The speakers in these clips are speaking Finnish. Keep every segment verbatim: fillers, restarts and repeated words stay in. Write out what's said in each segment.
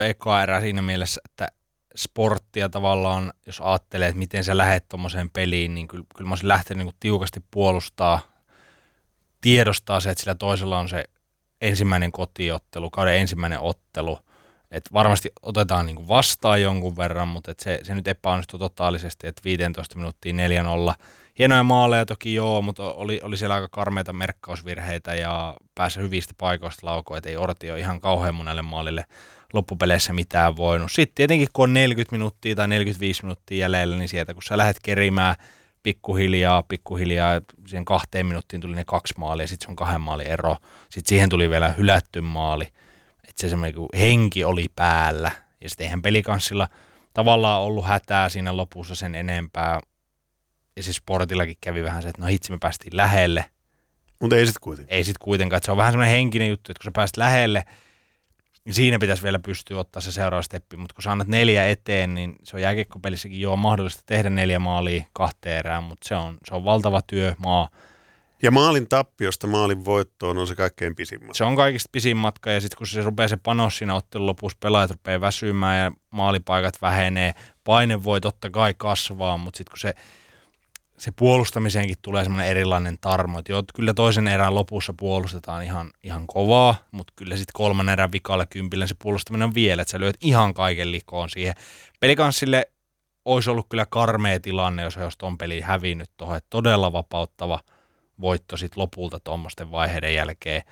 eka erä siinä mielessä, että sporttia tavallaan, jos ajattelee, että miten sä lähet tommoseen peliin, niin kyllä, kyllä mä olisin lähtenyt niin tiukasti puolustaa, tiedostaa se, että sillä toisella on se ensimmäinen kotiottelu, kauden ensimmäinen ottelu. Et varmasti otetaan niin vastaan jonkun verran, mutta et se, se nyt epäonnistui totaalisesti, että viisitoista minuuttia neljä nolla. Hienoja maaleja toki joo, mutta oli, oli siellä aika karmeita merkkausvirheitä ja pääsi hyvistä paikoista laukoon, että ei Orti ole ihan kauhean monelle maalille loppupeleissä mitään voinut. Sitten tietenkin kun on neljäkymmentä minuuttia tai neljäkymmentäviisi minuuttia jäljellä, niin sieltä kun sä lähdet kerimään pikkuhiljaa, pikkuhiljaa, siihen kahteen minuuttiin tuli ne kaksi maalia, sitten se on kahden maalin ero. Sitten siihen tuli vielä hylätty maali, että se semmoinen henki oli päällä. Ja sitten eihän pelikanssilla tavallaan ollut hätää siinä lopussa sen enempää. Ja siis Sportillakin kävi vähän se, että no hitsi me päästiin lähelle. Mutta ei sitten kuitenkaan. Ei sitten kuitenkaan, että se on vähän semmoinen henkinen juttu, että kun sä pääset lähelle, niin siinä pitäisi vielä pystyä ottaa se seuraava steppi, mutta kun sä annat neljä eteen, niin se on jääkiekkopelissäkin joo mahdollista tehdä neljä maalia kahteen erään, mutta se on, se on valtava työ maa. Ja maalin tappiosta maalin voittoon on se kaikkein pisin matka. Se on kaikista pisin matka ja sitten kun se rupeaa se panos siinä ottelun lopussa, pelaajat rupeaa väsymään ja maalipaikat vähenee, paine voi totta kai kasvaa, mutta sitten kun se se puolustamiseenkin tulee semmoinen erilainen tarmo, että joo, kyllä toisen erän lopussa puolustetaan ihan, ihan kovaa, mutta kyllä sitten kolmannen erän vikalla kympillä se puolustaminen on vielä, että sä lyöt ihan kaiken likoon siihen. Pelikanssille olisi ollut kyllä karmea tilanne, jos olisi ton peliin hävinnyt tuohon, että todella vapauttava voitto sitten lopulta tuommoisten vaiheiden jälkeen.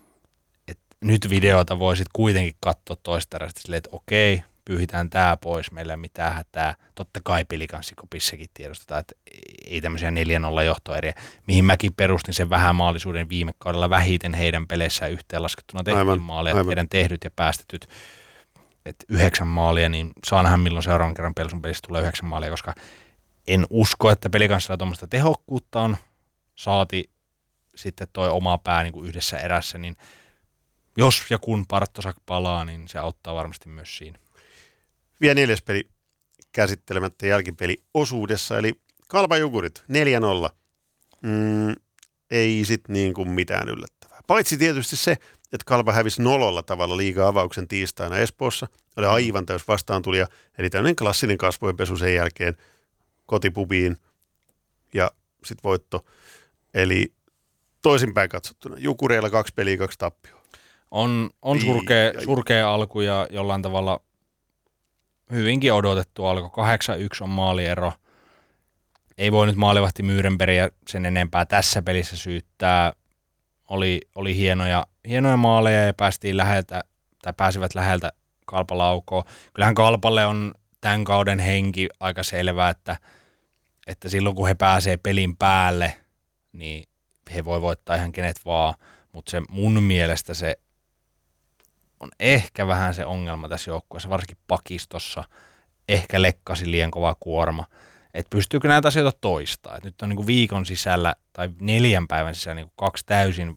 Et nyt videota voi sitten kuitenkin katsoa toista erästä silleen, että okei, pyyhitään tämä pois, meillä ei mitään hätää. Totta kai pelikanssikopissakin tiedostetaan, että ei tämmöisiä neljä nolla johtoeriä, mihin mäkin perustin sen vähämaalisuuden viime kaudella vähiten heidän peleissään yhteenlaskettuna tehtiin maaleja, aivan. Heidän tehdyt ja päästetyt, että yhdeksän maalia, niin saa nähdä milloin seuraavan kerran Pelson pelissä tulee yhdeksän maalia, koska en usko, että pelikanssilla tuommoista tehokkuutta on, saati sitten toi oma pää niin kuin yhdessä erässä, niin jos ja kun Partosak palaa, niin se auttaa varmasti myös siinä. Vielä neljäs peli käsittelemättä jälkipeli osuudessa, eli Kalpa Jukurit neljä nolla. Mm, ei sit niin kuin mitään yllättävää. Paitsi tietysti se, että Kalpa hävisi nololla tavalla liigan avauksen tiistaina Espoossa. Oli aivan täys vastaantulija, eli tämmöinen klassinen kasvojenpesu sen jälkeen kotipubiin ja sitten voitto. Eli toisinpäin katsottuna. Jukureilla kaksi peliä, kaksi tappioa. On, on surkea, surkea alku ja jollain tavalla hyvinkin odotettu alku. kahdeksan yksi on maaliero. Ei voi nyt maalivahti Myyrenbergia sen enempää tässä pelissä syyttää. Oli, oli hienoja, hienoja maaleja ja päästiin läheltä, tai pääsivät läheltä Kalpalaukoon. Kyllähän Kalpalle on tämän kauden henki aika selvä, että, että silloin kun he pääsee pelin päälle, niin he voi voittaa ihan kenet vaan. Mutta se mun mielestä se on ehkä vähän se ongelma tässä joukkueessa, varsinkin pakistossa. Ehkä lekkasi liian kova kuorma. Että pystyykö näitä asioita toistaa? Et nyt on niinku viikon sisällä tai neljän päivän sisällä niinku kaksi täysin.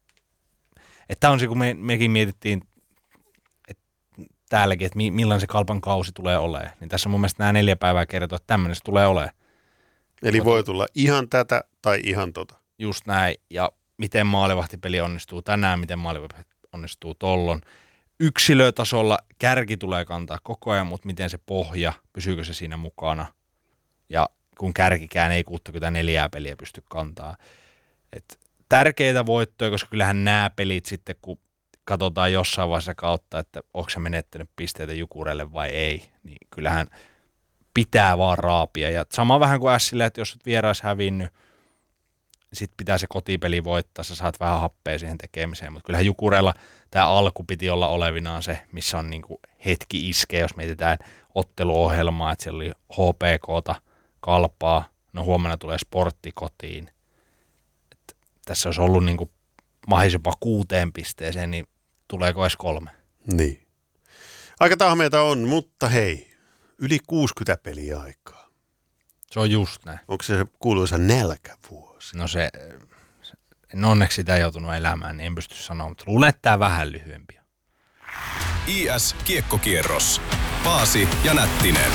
Että on se, kun me, mekin mietittiin et täälläkin, että mi, millainen se Kalpan kausi tulee olemaan. Niin tässä on mun mielestä nämä neljä päivää kertoo, että tämmöinen se tulee olemaan. Eli voi tulla ihan tätä tai ihan tota. Just näin. Ja miten maalivahtipeli onnistuu tänään, miten maalivahti onnistuu tollon. Yksilötasolla kärki tulee kantaa koko ajan, mutta miten se pohja, pysyykö se siinä mukana? Ja kun kärkikään ei kuusikymmentäneljä peliä pysty kantaa. Et tärkeitä voittoja, koska kyllähän nämä pelit sitten, kun katsotaan jossain vaiheessa kautta, että onko se menettänyt pisteitä Jukureille vai ei, niin kyllähän pitää vaan raapia. Ja sama vähän kuin Ässille, että jos olet vierais hävinnyt, sitten pitää se kotipeli voittaa, sä saat vähän happea siihen tekemiseen, mutta kyllähän Jukureilla tämä alku piti olla olevinaan se, missä on niinku hetki iskee, jos mietitään otteluohjelmaa, että siellä oli H P K:ta, Kalpaa, no huomenna tulee Sportti kotiin. Et tässä olisi ollut niinku mahis jopa kuuteen pisteeseen, niin tuleeko edes kolme? Niin. Aika tahmeita on, mutta hei, yli kuusikymmentä peliä aikaa. Se on just näin. Onko se kuuluisa nälkävuosi? No se, en onneksi sitä joutunut elämään, niin en pysty sanoa, mutta luulen, että tämä vähän lyhyempi. I S Kiekkokierros. Paasi ja Nättinen.